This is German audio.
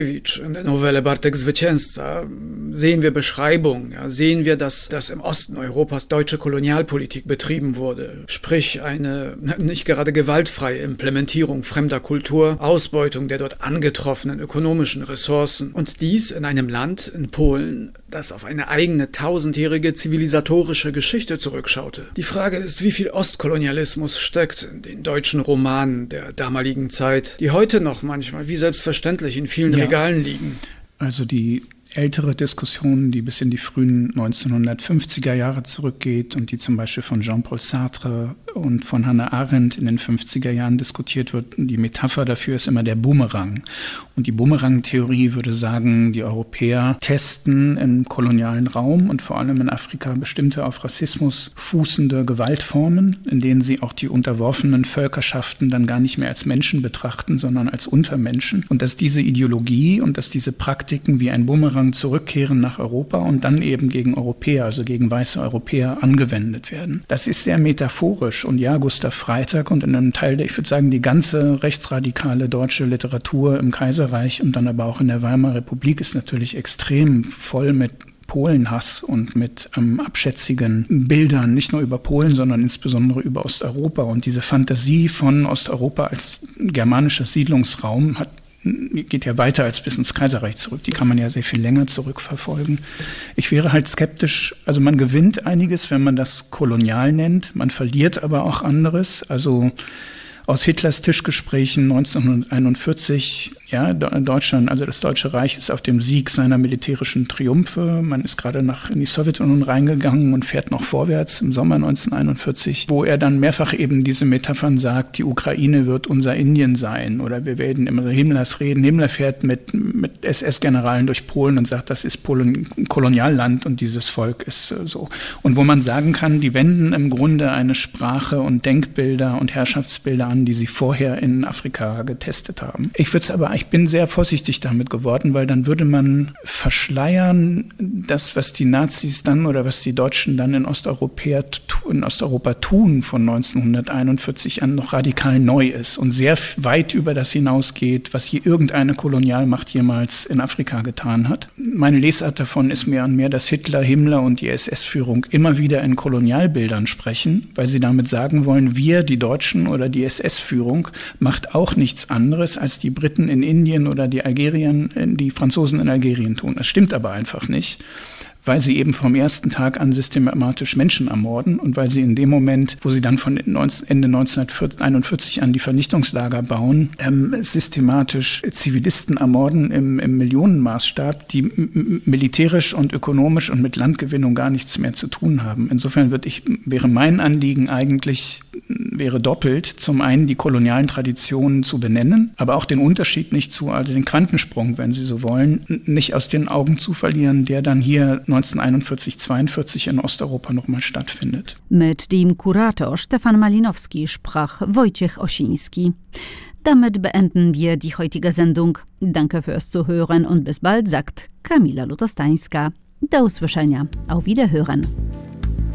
In der Novelle Bartek Zwycięzca sehen wir Beschreibungen, sehen wir, dass im Osten Europas deutsche Kolonialpolitik betrieben wurde. Sprich, eine nicht gerade gewaltfreie Implementierung fremder Kultur, Ausbeutung der dort angetroffenen ökonomischen Ressourcen. Und dies in einem Land, in Polen, das auf eine eigene 1000-jährige zivilisatorische Geschichte zurückschaute. Die Frage ist, wie viel Ostkolonialismus steckt in den deutschen Romanen der damaligen Zeit, die heute noch manchmal wie selbstverständlich in vielen Regalen liegen. Also die ältere Diskussion, die bis in die frühen 1950er Jahre zurückgeht und die zum Beispiel von Jean-Paul Sartre und von Hannah Arendt in den 50er Jahren diskutiert wird. Die Metapher dafür ist immer der Boomerang. Und die Boomerang-Theorie würde sagen, die Europäer testen im kolonialen Raum und vor allem in Afrika bestimmte auf Rassismus fußende Gewaltformen, in denen sie auch die unterworfenen Völkerschaften dann gar nicht mehr als Menschen betrachten, sondern als Untermenschen. Und dass diese Ideologie und dass diese Praktiken wie ein Boomerang zurückkehren nach Europa und dann eben gegen Europäer, also gegen weiße Europäer angewendet werden. Das ist sehr metaphorisch. Und ja, Gustav Freytag und in einem Teil, ich würde sagen, die ganze rechtsradikale deutsche Literatur im Kaiserreich und dann aber auch in der Weimarer Republik ist natürlich extrem voll mit Polenhass und mit abschätzigen Bildern, nicht nur über Polen, sondern insbesondere über Osteuropa. Und diese Fantasie von Osteuropa als germanischer Siedlungsraum geht ja weiter als bis ins Kaiserreich zurück. Die kann man ja sehr viel länger zurückverfolgen. Ich wäre halt skeptisch. Also man gewinnt einiges, wenn man das kolonial nennt. Man verliert aber auch anderes. Also aus Hitlers Tischgesprächen 1941, ja, Deutschland, also das Deutsche Reich ist auf dem Sieg seiner militärischen Triumphe. Man ist gerade in die Sowjetunion reingegangen und fährt noch vorwärts im Sommer 1941, wo er dann mehrfach eben diese Metaphern sagt, die Ukraine wird unser Indien sein oder wir werden immer Himmlers reden. Himmler fährt mit SS-Generalen durch Polen und sagt, das ist Polen, Kolonialland und dieses Volk ist so. Und wo man sagen kann, die wenden im Grunde eine Sprache und Denkbilder und Herrschaftsbilder an, die sie vorher in Afrika getestet haben. Ich bin sehr vorsichtig damit geworden, weil dann würde man verschleiern, das, was die Nazis dann oder was die Deutschen dann in Osteuropa tun von 1941 an, noch radikal neu ist und sehr weit über das hinausgeht, was hier irgendeine Kolonialmacht jemals in Afrika getan hat. Meine Lesart davon ist mehr und mehr, dass Hitler, Himmler und die SS-Führung immer wieder in Kolonialbildern sprechen, weil sie damit sagen wollen, wir, die Deutschen oder die SS-Führung, macht auch nichts anderes, als die Briten in Indien oder die Franzosen in Algerien tun. Das stimmt aber einfach nicht, weil sie eben vom ersten Tag an systematisch Menschen ermorden und weil sie in dem Moment, wo sie dann von Ende 1941 an die Vernichtungslager bauen, systematisch Zivilisten ermorden im Millionenmaßstab, die militärisch und ökonomisch und mit Landgewinnung gar nichts mehr zu tun haben. Insofern wäre mein Anliegen eigentlich doppelt. Zum einen die kolonialen Traditionen zu benennen, aber auch den Unterschied also den Quantensprung, wenn Sie so wollen, nicht aus den Augen zu verlieren, der dann hier 1941-42 in Osteuropa nochmal stattfindet. Mit dem Kurator Stefan Malinowski sprach Wojciech Osiński. Damit beenden wir die heutige Sendung. Danke fürs Zuhören und bis bald, sagt Kamila Lutostańska. Do usłyszenia. Auf Wiederhören.